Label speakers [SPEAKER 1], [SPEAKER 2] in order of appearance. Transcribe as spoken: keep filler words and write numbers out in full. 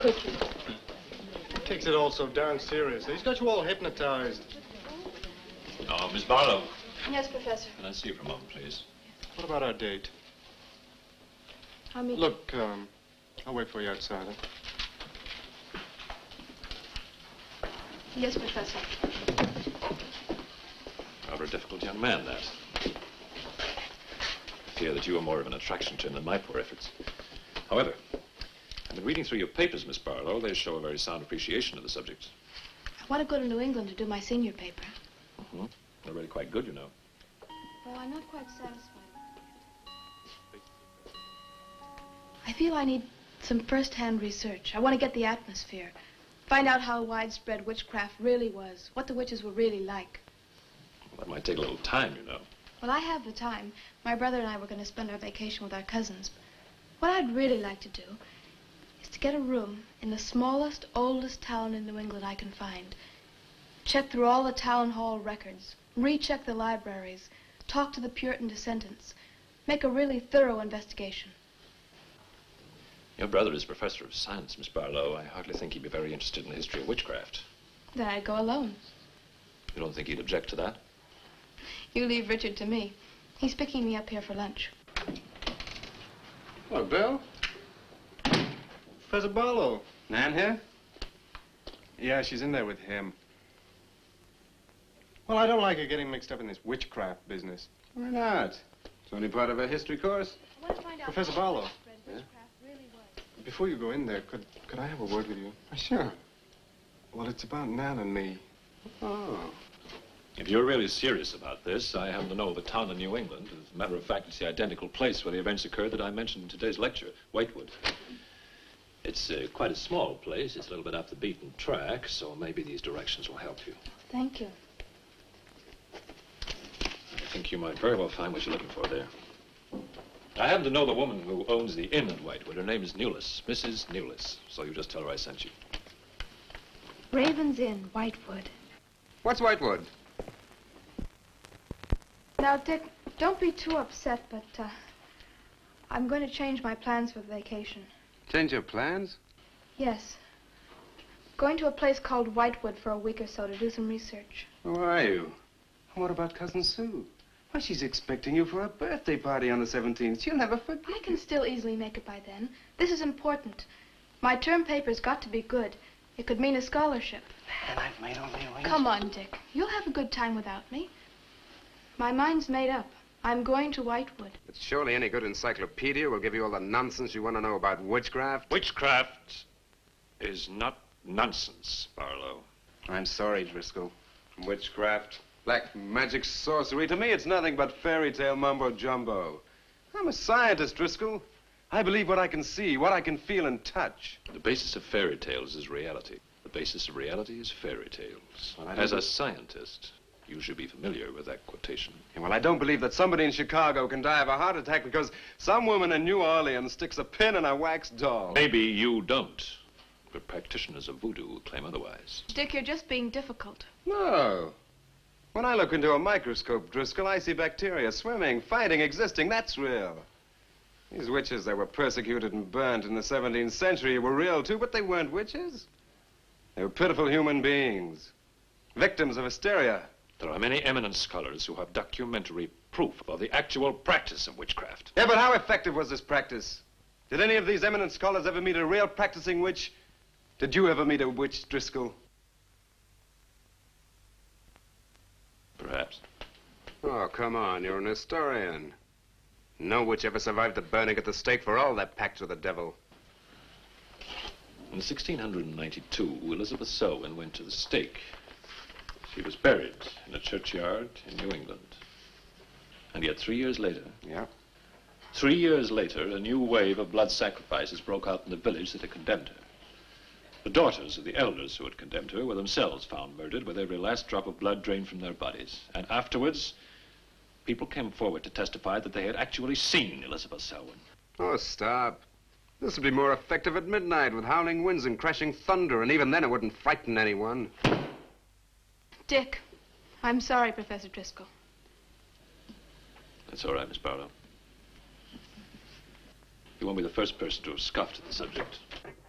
[SPEAKER 1] Could you?
[SPEAKER 2] He takes it all so darn seriously. He's got you all hypnotized.
[SPEAKER 3] Oh, Miss Barlow.
[SPEAKER 1] Yes, Professor.
[SPEAKER 3] Can I see you for a moment, please?
[SPEAKER 2] What about our date?
[SPEAKER 1] I'll meet
[SPEAKER 2] Look, um, I'll wait for you outside. Huh?
[SPEAKER 1] Yes, Professor.
[SPEAKER 3] Rather a difficult young man, that. I fear that you are more of an attraction to him than my poor efforts. However, I've been reading through your papers, Miss Barlow. They show a very sound appreciation of the subject.
[SPEAKER 1] I want to go to New England to do my senior paper.
[SPEAKER 3] Mm-hmm. They're really quite good, you know.
[SPEAKER 1] Well, I'm not quite satisfied. I feel I need some first-hand research. I want to get the atmosphere. Find out how widespread witchcraft really was. What the witches were really like.
[SPEAKER 3] Well, that might take a little time, you know.
[SPEAKER 1] Well, I have the time. My brother and I were going to spend our vacation with our cousins. What I'd really like to do is to get a room in the smallest, oldest town in New England I can find. Check through all the town hall records. Recheck the libraries. Talk to the Puritan descendants. Make a really thorough investigation.
[SPEAKER 3] Your brother is professor of science, Miss Barlow. I hardly think he'd be very interested in the history of witchcraft.
[SPEAKER 1] Then I'd go alone.
[SPEAKER 3] You don't think he'd object to that?
[SPEAKER 1] You leave Richard to me. He's picking me up here for lunch.
[SPEAKER 2] Hello, Bill. Professor Barlow.
[SPEAKER 4] Nan here?
[SPEAKER 2] Yeah, she's in there with him. Well, I don't like her getting mixed up in this witchcraft business.
[SPEAKER 4] Why not? It's only part of a history course.
[SPEAKER 1] I want to find out
[SPEAKER 2] Professor
[SPEAKER 1] how
[SPEAKER 2] Barlow.
[SPEAKER 1] widespread witchcraft really was.
[SPEAKER 2] Before you go in there, could, could I have a word with you?
[SPEAKER 4] Sure.
[SPEAKER 2] Well, it's about Nan and me.
[SPEAKER 4] Oh.
[SPEAKER 3] If you're really serious about this, I happen to know of a town in New England. As a matter of fact, it's the identical place where the events occurred that I mentioned in today's lecture, Whitewood. It's uh, quite a small place. It's a little bit off the beaten track, so maybe these directions will help you.
[SPEAKER 1] Thank you.
[SPEAKER 3] I think you might very well find what you're looking for there. I happen to know the woman who owns the inn at Whitewood. Her name is Newless, Missus Newless. So you just tell her I sent you.
[SPEAKER 1] Raven's Inn, Whitewood.
[SPEAKER 4] What's Whitewood?
[SPEAKER 1] Now, Dick, don't be too upset, but uh, I'm going to change my plans for the vacation.
[SPEAKER 4] Change your plans?
[SPEAKER 1] Yes. Going to a place called Whitewood for a week or so to do some research.
[SPEAKER 4] Who are you? And what about Cousin Sue? Why, she's expecting you for a birthday party on the seventeenth. She'll never forget.
[SPEAKER 1] I can still easily make it by then. This is important. My term paper's got to be good. It could mean a scholarship.
[SPEAKER 4] And I've made all the arrangements.
[SPEAKER 1] Come on, Dick. You'll have a good time without me. My mind's made up. I'm going to Whitewood.
[SPEAKER 4] But surely any good encyclopedia will give you all the nonsense you want to know about witchcraft.
[SPEAKER 3] Witchcraft is not nonsense, Barlow.
[SPEAKER 4] I'm sorry, Driscoll. Witchcraft, black magic, sorcery. To me, it's nothing but fairy tale mumbo-jumbo. I'm a scientist, Driscoll. I believe what I can see, what I can feel and touch.
[SPEAKER 3] The basis of fairy tales is reality. The basis of reality is fairy tales.
[SPEAKER 4] Well, I don't
[SPEAKER 3] As a
[SPEAKER 4] be-
[SPEAKER 3] scientist, you should be familiar with that quotation.
[SPEAKER 4] Yeah, well, I don't believe that somebody in Chicago can die of a heart attack because some woman in New Orleans sticks a pin in a wax doll.
[SPEAKER 3] Maybe you don't, but practitioners of voodoo claim otherwise.
[SPEAKER 1] Dick, you're just being difficult.
[SPEAKER 4] No. When I look into a microscope, Driscoll, I see bacteria swimming, fighting, existing. That's real. These witches that were persecuted and burnt in the seventeenth century were real, too, but they weren't witches. They were pitiful human beings, victims of hysteria.
[SPEAKER 3] There are many eminent scholars who have documentary proof of the actual practice of witchcraft.
[SPEAKER 4] Yeah, but how effective was this practice? Did any of these eminent scholars ever meet a real practicing witch? Did you ever meet a witch, Driscoll?
[SPEAKER 3] Perhaps.
[SPEAKER 4] Oh, come on, you're an historian. No witch ever survived the burning at the stake for all that pact with the devil.
[SPEAKER 3] In sixteen ninety-two, Elizabeth Selwyn went to the stake. She was buried in a churchyard in New England. And yet three years later...
[SPEAKER 4] Yeah?
[SPEAKER 3] Three years later, a new wave of blood sacrifices broke out in the village that had condemned her. The daughters of the elders who had condemned her were themselves found murdered with every last drop of blood drained from their bodies. And afterwards, people came forward to testify that they had actually seen Elizabeth Selwyn.
[SPEAKER 4] Oh, stop. This would be more effective at midnight with howling winds and crashing thunder, and even then it wouldn't frighten anyone.
[SPEAKER 1] Dick, I'm sorry, Professor Driscoll.
[SPEAKER 3] That's all right, Miss Barlow. You won't be the first person to have scoffed at the subject.